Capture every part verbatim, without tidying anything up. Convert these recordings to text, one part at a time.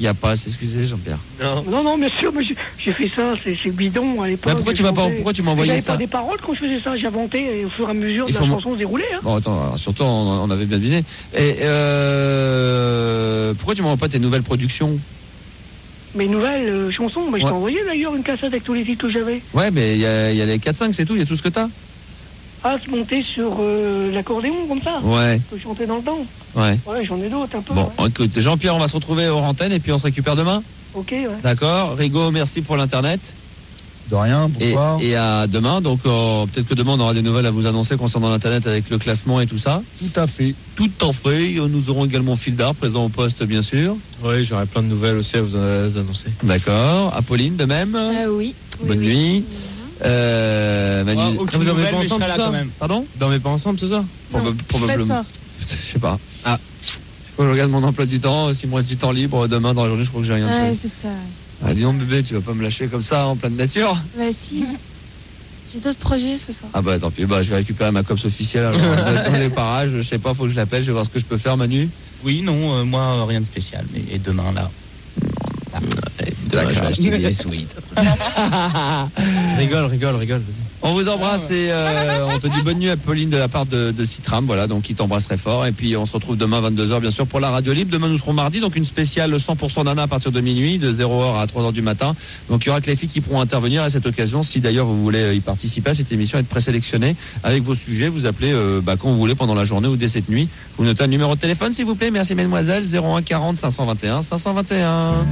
Il n'y a pas à s'excuser, Jean-Pierre. Non, non, non, bien sûr, mais j'ai, j'ai fait ça, c'est, c'est bidon à l'époque. Bah pourquoi, tu m'as pas, pourquoi tu m'as envoyé j'avais ça? J'avais pas des paroles quand je faisais ça, j'inventais et au fur et à mesure de Il la faut chanson se déroulait. Hein. Bon, attends, alors, surtout, on, on avait bien deviné. Et euh, pourquoi tu m'envoies pas tes nouvelles productions? Mes nouvelles euh, chansons, mais je Ouais. t'ai envoyé d'ailleurs une cassette avec tous les titres que j'avais. Ouais, mais il y a, y a les quatre cinq, c'est tout, il y a tout ce que t'as. Ah, se monter sur euh, l'accordéon comme ça. Ouais. Que je chantais dans le temps. Ouais. Ouais, j'en ai d'autres un peu. Bon, ouais. écoute, Jean-Pierre, on va se retrouver hors antenne et puis on se récupère demain. Ok, ouais. D'accord. Rigaud, merci pour l'internet. De rien, bonsoir. Et, et à demain. Donc, euh, peut-être que demain, on aura des nouvelles à vous annoncer concernant l'internet avec le classement et tout ça. Tout à fait. Tout en fait. Nous aurons également Fildar, présent au poste, bien sûr. Oui, j'aurai plein de nouvelles aussi à vous annoncer. D'accord. Apolline, de même. Euh, oui. Bonne oui, nuit. oui. Euh, Manu... Ah, Ah, aucune vous dormez nouvelle, pas mais je ensemble serai là ce soir quand même. Pardon? Dormez pas ensemble ce soir? Non, Proba- pas Probablement. ça. Je sais pas. Ah. Faut que je regarde mon emploi du temps. S'il me reste du temps libre demain dans la journée, je crois que j'ai rien de Ouais, fait. c'est ça. Ah, dis donc, bébé, tu vas pas me lâcher comme ça en pleine nature? Bah si. J'ai d'autres projets ce soir. Ah bah tant pis, bah je vais récupérer ma cops officielle alors, dans les parages, je sais pas, faut que je l'appelle, je vais voir ce que je peux faire, Manu. Oui, non, euh, moi rien de spécial, mais et demain là. Demain, je vais acheter des sweets. Rigole, rigole, rigole. Vas-y. On vous embrasse et euh, on te dit bonne nuit à Pauline de la part de, de Citram, voilà, donc il t'embrasse très fort. Et puis on se retrouve demain vingt-deux heures bien sûr pour la radio libre. Demain nous serons mardi, donc une spéciale cent pour cent Nana à partir de minuit, de zéro heure à trois heures du matin. Donc il y aura que les filles qui pourront intervenir à cette occasion. Si d'ailleurs vous voulez y participer à cette émission, être présélectionné avec vos sujets, vous appelez euh, bah, quand vous voulez pendant la journée ou dès cette nuit. Vous notez un numéro de téléphone s'il vous plaît, merci mesdemoiselles, zéro un quarante cinq cent vingt et un cinq cent vingt et un.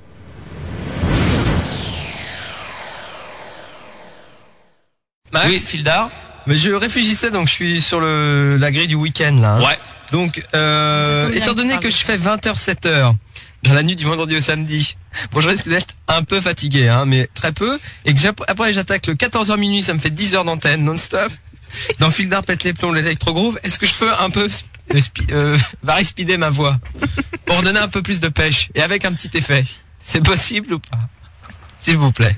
Max, Oui, Fildar. mais je réfléchissais, donc je suis sur le, la grille du week-end là. hein. Ouais. Donc, euh, Ça tombe bien étant que donné tu que parles. je fais vingt heures sept heures dans la nuit du vendredi au samedi, bon, je risque d'être un peu fatigué, hein, mais très peu, et que j'app- après j'attaque le quatorze heures minuit, ça me fait dix heures d'antenne non-stop. Dans Fildar pète les plombs, l'électro-groove, est-ce que je peux un peu euh, spi- euh, vari-speeder ma voix pour donner un peu plus de pêche et avec un petit effet? C'est possible ou pas? S'il vous plaît.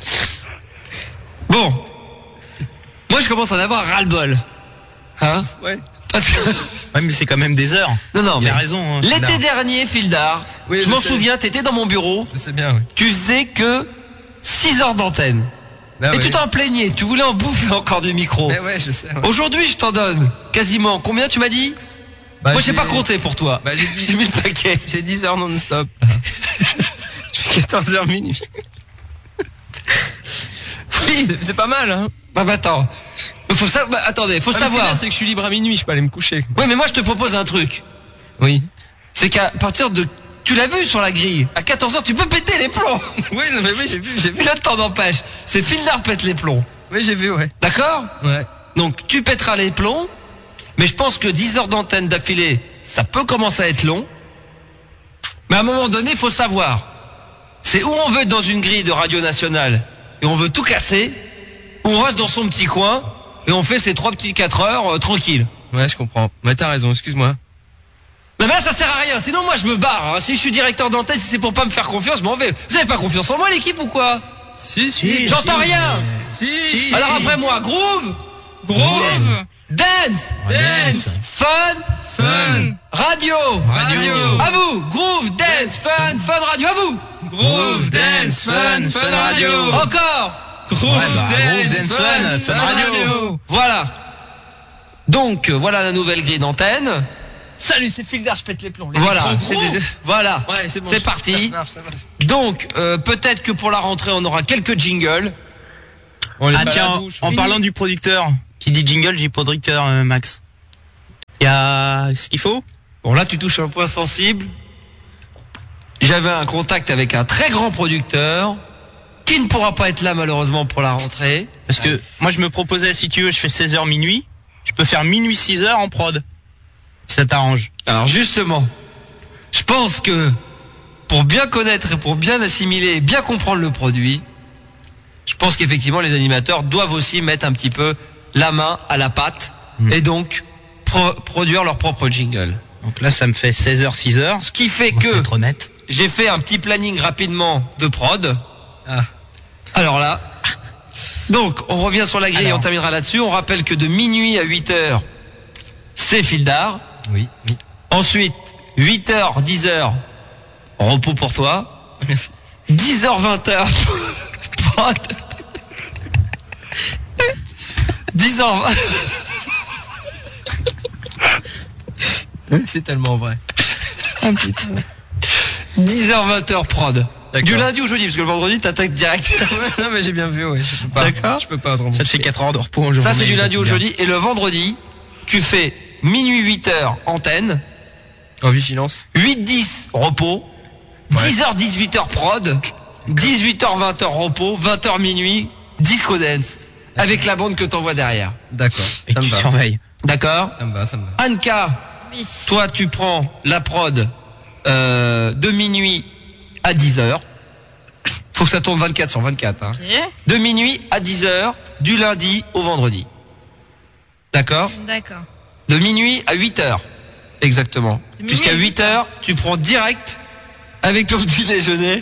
Bon. Moi, je commence à en avoir ras-le-bol. Hein? Ouais. Parce que... Ouais, mais c'est quand même des heures. Non, non, Il mais... a raison. Hein, L'été Fildar. dernier, Fildar, Oui, je je m'en sais. souviens, t'étais dans mon bureau, Je sais bien, oui. tu faisais que six heures d'antenne. Bah et oui. tu t'en plaignais, tu voulais en bouffer encore du micro. Mais ouais, je sais. ouais. Aujourd'hui, je t'en donne quasiment. Combien tu m'as dit? Bah, Moi, j'ai pas compté pour toi. Bah, j'ai J'ai mis le paquet. J'ai dix heures non-stop. Je fais quatorze heures minuit. Oui. C'est, c'est pas mal, hein. Bah, bah attends. Faut ça... bah, attendez, faut Ah, mais ce qui est savoir. bien, c'est que je suis libre à minuit, je peux aller me coucher. Oui, mais moi, je te propose un truc. Oui. C'est qu'à partir de... Tu l'as vu sur la grille. À quatorze heures, tu peux péter les plombs. Oui, non, mais oui, j'ai vu, j'ai vu. Rien ne t'en empêche. C'est Fildar pète les plombs. Oui, j'ai vu, ouais. D'accord? Ouais. Donc tu pèteras les plombs, mais je pense que dix heures d'antenne d'affilée, ça peut commencer à être long. Mais à un moment donné, il faut savoir, c'est où on veut être dans une grille de radio nationale, et on veut tout casser, ou on reste dans son petit coin, et on fait ces trois petits quatre heures euh, tranquille. Ouais, je comprends. Mais t'as raison, excuse-moi. Non mais là ça sert à rien, sinon moi je me barre. Hein. Si je suis directeur d'antenne, si c'est pour pas me faire confiance, je m'en vais. Vous avez pas confiance en moi l'équipe ou quoi? Si, si. J'entends rien. Si, si. Alors après moi, groove, Groove. dance, Dance. fun, Fun. radio, Radio. à vous, groove, dance, fun, fun, radio, à vous. Groove, dance, fun, fun radio. Encore. Groove, Ouais, bah, groove, dance, fun, fun radio. Voilà. Donc voilà la nouvelle grille d'antenne. Salut, c'est Fildar, je pète les plombs. Voilà, c'est déjà- voilà. Ouais, c'est bon. C'est parti. Ça marche, ça marche. Donc euh, peut-être que pour la rentrée on aura quelques jingles. On les Ah fait à la tiens, bouche. en parlant du producteur, qui dit jingle, j'ai producteur, euh, Max. Il y a ce qu'il faut. Bon là tu touches un point sensible. J'avais un contact avec un très grand producteur qui ne pourra pas être là malheureusement pour la rentrée. Parce que moi je me proposais, si tu veux, je fais seize heures minuit. Je peux faire minuit six heures en prod. Si ça t'arrange. Alors justement, je pense que pour bien connaître et pour bien assimiler et bien comprendre le produit, je pense qu'effectivement les animateurs doivent aussi mettre un petit peu la main à la pâte Mmh. et donc pro- produire leur propre jingle. Donc là ça me fait seize heures six heures. Ce qui fait On va que être honnête. j'ai fait un petit planning rapidement de prod. Ah. Alors là, donc on revient sur la grille et Alors. on terminera là-dessus. On rappelle que de minuit à huit heures, c'est Fildar. Oui, oui. Ensuite, huit heures, dix heures, repos pour toi. Merci. dix heures vingt heures prod. dix heures vingt. C'est tellement vrai. Ah, putain. dix heures vingt heures prod. D'accord. Du lundi au jeudi, parce que le vendredi, t'attaques direct. Non, mais j'ai bien vu, ouais. Je peux pas. D'accord. Je peux pas autrement. Ça te fait quatre heures de repos en journée. Ça, c'est du lundi au bien. jeudi. Et le vendredi, tu fais minuit huit heures antenne, En vigilance. huit dix repos, dix heures dix-huit heures prod, dix-huit heures vingt heures repos, vingt heures minuit, disco dance. Avec la bande que t'envoies derrière. D'accord. Et Ça me tu va. surveilles. D'accord? Ça me va, ça me va. Anka, Oui. toi, tu prends la prod, euh, de minuit à dix heures. Faut que ça tourne vingt-quatre sur vingt-quatre, hein. Ok. De minuit à dix heures, du lundi au vendredi. D'accord? D'accord. De minuit à huit heures. Exactement. De minuit Jusqu'à à huit heures, tu prends direct, avec ton petit déjeuner,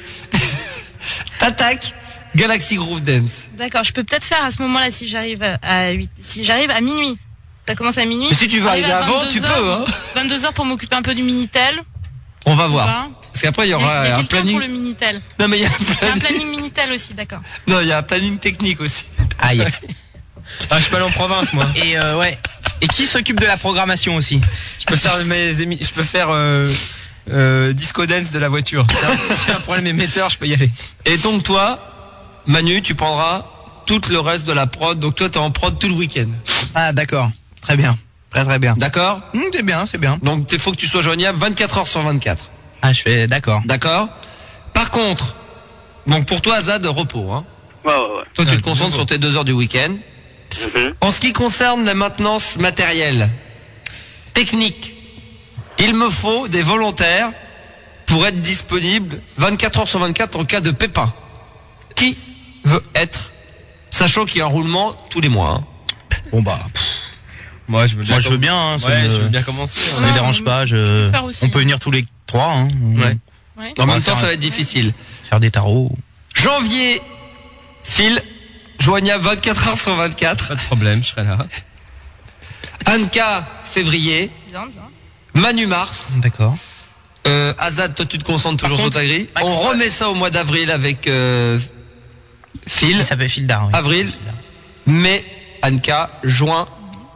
t'attaques Galaxy Groove Dance. D'accord. Je peux peut-être faire à ce moment-là si j'arrive à huit, si j'arrive à minuit. Ça commence à minuit. Mais si tu veux arriver à avant, tu peux, hein. vingt-deux heures pour m'occuper un peu du Minitel. On va voir. Voilà. Parce qu'après, il y Il y a, aura il y a un quelqu'un planning. pour le Minitel. Non, mais il y a un Il y a un planning. planning Minitel aussi, d'accord. Non, il y a un planning technique aussi. Aïe. Ah, je peux aller en province, moi. Et euh, ouais. Et qui s'occupe de la programmation aussi? Je peux faire mes émi- je peux faire euh, euh, disco dance de la voiture. Si j'ai un problème émetteur, je peux y aller. Et donc, toi, Manu, tu prendras tout le reste de la prod. Donc, toi, t'es en prod tout le week-end. Ah d'accord. Très bien. Très très bien. D'accord? Hum, c'est bien, c'est bien. Donc, il faut que tu sois joignable vingt-quatre heures sur vingt-quatre. Ah je fais d'accord. D'accord? Par contre, donc pour toi, Azad, repos, hein. Ouais, ouais, ouais. Toi, tu Ouais, te concentres repos. sur tes deux heures du week-end. Mhm. En ce qui concerne la maintenance matérielle, technique, il me faut des volontaires pour être disponibles vingt-quatre heures sur vingt-quatre en cas de pépin. Qui veut être, sachant qu'il y a un roulement tous les mois, hein. Bon bah. Moi, je veux bien. Moi je veux bien. Hein, ça Ouais, me- je veux bien commencer. Ça hein. me Ouais, dérange on- pas. on Je. peut faire aussi, On peut hein. venir tous les trois. Hein. Ouais. Ouais. En On va même temps, faire ça un- va être difficile. Faire des tarots. Janvier, Phil, joignable vingt-quatre heures sur vingt-quatre. Pas de problème, je serai là. Anka, février. Bien, bien. Manu, mars. D'accord. Euh, Azad, toi tu te concentres toujours Par sur ta grille. Max, On ouais. remet ça au mois d'avril avec euh, Phil. Il s'appelle Fildar. Oui. Avril. Mai, Anka, juin.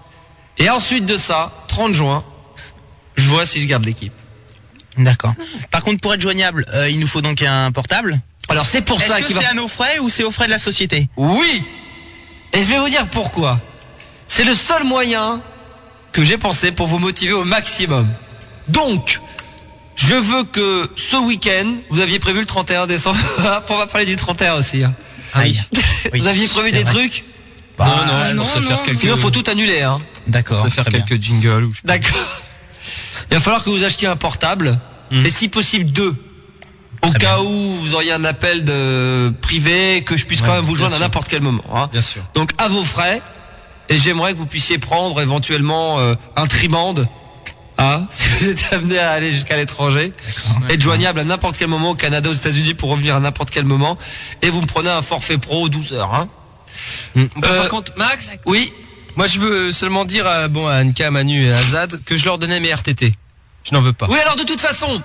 Et ensuite de ça, trente juin, je vois si je garde l'équipe. D'accord. Par contre, pour être joignable, euh, il nous faut donc un portable. Alors c'est pour Est-ce ça que qu'il c'est va... à nos frais ou c'est aux frais de la société? Oui. Et je vais vous dire pourquoi. C'est le seul moyen que j'ai pensé pour vous motiver au maximum. Donc, je veux que ce week-end, vous aviez prévu le trente et un décembre. On va parler du trente et un aussi. Hein. Aïe. Oui, Vous aviez prévu c'est des vrai. trucs? Bah, non, non, je non, pense se non, faire quelques. Sinon, faut tout annuler. Hein. D'accord. se faire très bien. quelques jingles ou je sais pas. D'accord. Il va falloir que vous achetiez un portable. Mhm. Et si possible deux. Au Très cas bien. où vous auriez un appel de privé, que je puisse quand Ouais, même vous bien joindre à sûr. n'importe quel moment. Hein. Bien sûr. Donc à vos frais. Et j'aimerais que vous puissiez prendre éventuellement euh, un triband. Hein, si vous êtes amené à aller jusqu'à l'étranger. Être joignable à n'importe quel moment au Canada, aux États-Unis pour revenir à n'importe quel moment. Et vous me prenez un forfait pro douze heures. Hein. Bon, Euh, par contre, Max, Oui. moi je veux seulement dire à, bon, à Anka, Manu et à Azad que je leur donnais mes R T T. Je n'en veux pas. Oui, alors de toute façon,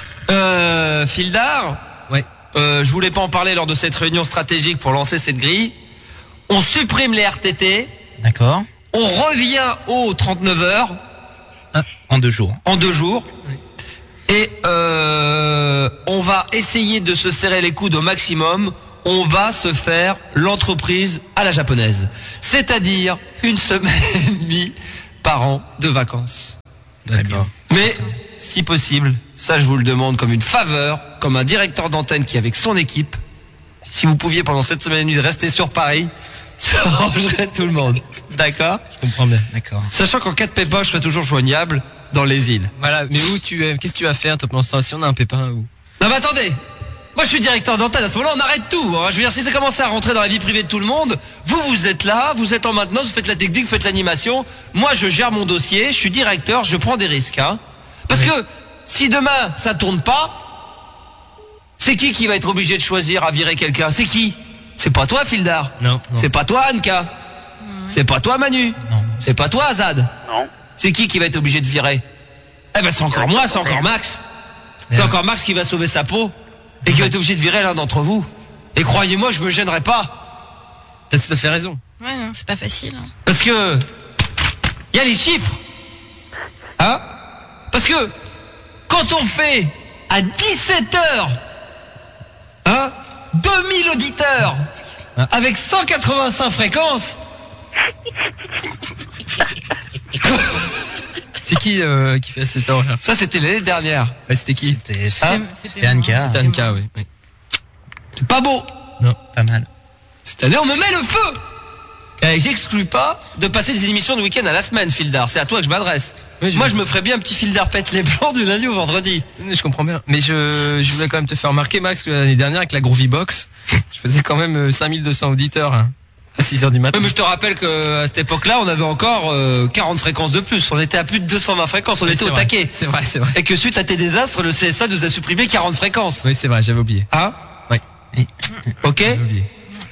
euh, Fildar, Ouais. euh, je voulais pas en parler lors de cette réunion stratégique pour lancer cette grille. On supprime les R T T, D'accord. on revient aux trente-neuf heures En deux jours. en deux jours, et euh, on va essayer de se serrer les coudes au maximum. On va se faire l'entreprise à la japonaise, c'est-à-dire une semaine et demie par an de vacances. D'accord. Mais, si possible, ça je vous le demande comme une faveur, comme un directeur d'antenne qui est avec son équipe, si vous pouviez pendant cette semaine et demie rester sur Paris, ça arrangerait tout le monde. D'accord? Je comprends bien. D'accord. Sachant qu'en cas de pépin, je serai toujours joignable dans les îles. Voilà, mais où tu es, qu'est-ce que tu vas faire, toi, pendant ce temps, si on a un pépin ou? Non mais attendez, moi je suis directeur d'antenne, à ce moment-là on arrête tout. Hein. Je veux dire, si ça commence à rentrer dans la vie privée de tout le monde, vous vous êtes là, vous êtes en maintenance, vous faites la technique, vous faites l'animation. Moi je gère mon dossier, je suis directeur, je prends des risques. Hein. Parce Oui. que si demain ça tourne pas, c'est qui qui va être obligé de choisir à virer quelqu'un? C'est qui? C'est pas toi, Fildar. Non, non. C'est pas toi, Anka. C'est pas toi, Manu. Non. C'est pas toi, Azad. Non. C'est qui qui va être obligé de virer? Eh ben c'est encore moi, c'est encore Max. C'est encore Max qui va sauver sa peau et qui va être obligé de virer l'un d'entre vous. Et croyez-moi, je me gênerai pas. T'as tout à fait raison. Ouais, non, c'est pas facile. Hein. Parce que il y a les chiffres. Hein? Parce que quand on fait à dix-sept heures hein, deux mille auditeurs avec cent quatre-vingt-cinq fréquences. C'est qui euh, qui fait à cette heure-là? Ça c'était l'année dernière. Ouais, c'était qui? C'était Hein? C'était Anka. C'était Anka, oui. oui. C'est pas beau. Non. Pas mal. Cette année on me met le feu. Et j'exclus pas de passer des émissions de week-end à la semaine, Fildar. C'est à toi que je m'adresse. Oui, je Moi je me ferais bien un petit Fildar pète les plans du lundi au vendredi. Je comprends bien. Mais je, je voulais quand même te faire remarquer, Max, que l'année dernière, avec la Groovy Box, je faisais quand même cinq mille deux cents auditeurs hein, à six heures du matin. Oui, mais je te rappelle que à cette époque-là, on avait encore euh, quarante fréquences de plus. On était à plus de deux cent vingt fréquences. On Oui, était c'est au vrai. taquet. C'est vrai, c'est vrai. Et que suite à tes désastres, le C S A nous a supprimé quarante fréquences. Oui, c'est vrai, j'avais oublié. Hein? Oui. Ok? J'avais oublié.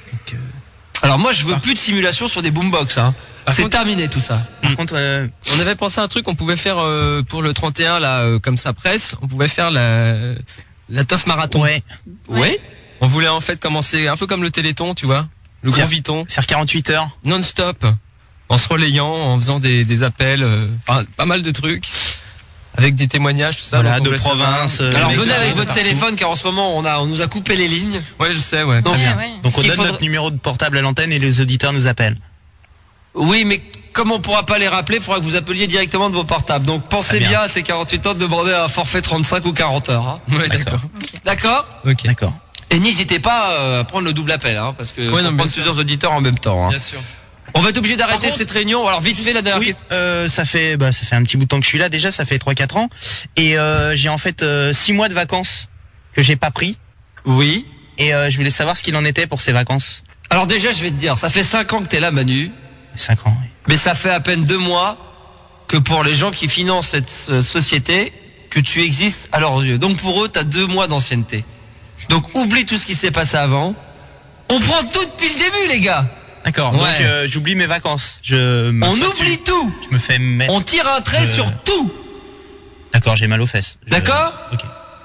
Alors moi, je veux plus de simulation sur des boombox. Hein. Par C'est contre- terminé tout ça. Par contre, euh, On avait pensé à un truc qu'on pouvait faire euh, pour le trente et un, là, euh, comme ça presse. On pouvait faire la, la Toff Marathon. ouais, Oui? On voulait en fait commencer un peu comme le Téléthon, tu vois. Le Faire- Gros Viton. faire quarante-huit heures. Non-stop. En se relayant, en faisant des, des appels, euh, enfin, pas mal de trucs. Avec des témoignages, tout ça. Voilà, donc on de voulait province. savoir. euh, Alors les mecs venez de- avec votre partout. téléphone car en ce moment on a on nous a coupé les lignes. Ouais, je sais, ouais. Donc, Très bien. Ouais, ouais. Donc Ce on qu'il donne faudra- notre numéro de portable à l'antenne et les auditeurs nous appellent. Oui, mais comme on pourra pas les rappeler, il faudra que vous appeliez directement de vos portables. Donc pensez Très bien. bien à ces quarante-huit heures de demander un forfait trente-cinq ou quarante heures. Hein. Ouais, d'accord. D'accord? Ok. D'accord. Et n'hésitez pas euh, à prendre le double appel, hein, parce que Ouais, faut non, prendre bien sûr. plusieurs auditeurs en même temps. Hein. Bien sûr. On va être obligé d'arrêter Par contre- cette réunion. Alors vite fait la dernière Oui, question. euh, ça fait bah ça fait un petit bout de temps que je suis là déjà, ça fait trois quatre ans et euh, j'ai en fait euh, six mois de vacances que j'ai pas pris Oui. et euh, je voulais savoir ce qu'il en était pour ces vacances. Alors déjà, je vais te dire, ça fait cinq ans que t'es là, Manu, cinq ans. Oui. mais ça fait à peine deux mois que pour les gens qui financent cette euh, société, que tu existes à leurs yeux. Donc pour eux, t'as deux mois d'ancienneté. Donc oublie tout ce qui s'est passé avant. On prend tout depuis le début, les gars. D'accord. Ouais. Donc euh, j'oublie mes vacances. Je me On fais oublie dessus. tout. Je me fais mettre. On tire un trait Euh, sur tout. D'accord, j'ai mal aux fesses. Je- D'accord? Ok.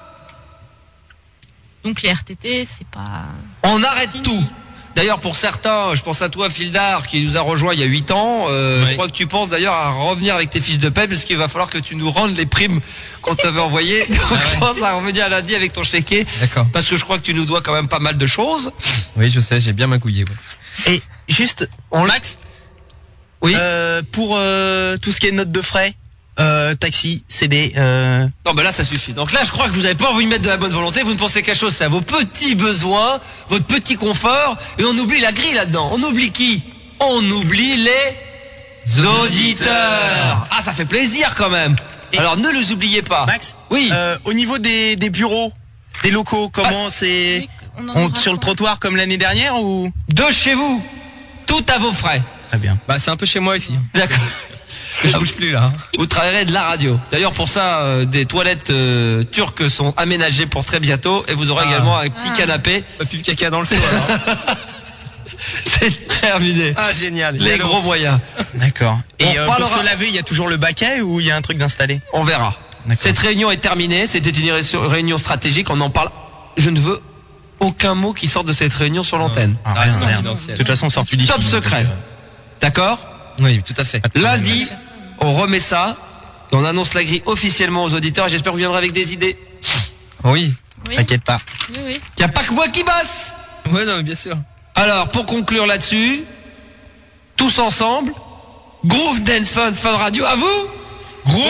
Donc les R T T, c'est pas. On arrête tout. D'ailleurs, pour certains, je pense à toi, Fildar, qui nous a rejoint il y a huit ans. Euh, Oui. Je crois que tu penses d'ailleurs à revenir avec tes fiches de paie, parce qu'il va falloir que tu nous rendes les primes qu'on t'avait envoyées. Donc, je pense à revenir lundi avec ton chéquier, D'accord. parce que je crois que tu nous dois quand même pas mal de choses. Oui, je sais, j'ai bien magouillé, ouais. Et juste, On l'a- Max, Oui. euh, pour euh, tout ce qui est note de frais, euh, taxi, C D, euh, Non, ben là, ça suffit. Donc là, je crois que vous avez pas envie de mettre de la bonne volonté. Vous ne pensez qu'à chose, c'est à vos petits besoins, votre petit confort, et on oublie la grille là-dedans. On oublie qui? On oublie les auditeurs. Ah, ça fait plaisir quand même. Et- Alors, ne les oubliez pas. Max, Oui. euh, au niveau des, des bureaux, des locaux, comment c'est Oui, on en on, aura sur le quoi. trottoir comme l'année dernière ou De chez vous. Tout à vos frais. Très bien. Bah, c'est un peu chez moi ici. D'accord. Je bouge plus, là. Vous travaillerez de la radio. D'ailleurs, pour ça, euh, des toilettes euh, turques sont aménagées pour très bientôt, et vous aurez Ah. également un petit Ah. canapé. Pas plus de caca dans le seau, alors. C'est terminé. Ah, génial. Et Les alors gros moyens. D'accord. Et On euh, pour reparlera- se laver, il y a toujours le baquet ou il y a un truc d'installé? On verra. D'accord. Cette réunion est terminée. C'était une ré- réunion stratégique. On en parle. Je ne veux aucun mot qui sorte de cette réunion sur l'antenne. Ah, Ah, rien, c'est rien. confidentiel. De toute façon, on sort plus d'ici. Top donc, secret. euh, D'accord? Oui, tout à fait. Lundi, on remet ça. On annonce la grille officiellement aux auditeurs. Et j'espère que vous viendrez avec des idées. Oui. Oui, T'inquiète pas. oui, oui. Il n'y a pas que moi qui bosse. Ouais, non, mais bien sûr. Alors, pour conclure là-dessus, tous ensemble, Groove Dance Fun Fun Radio, à vous!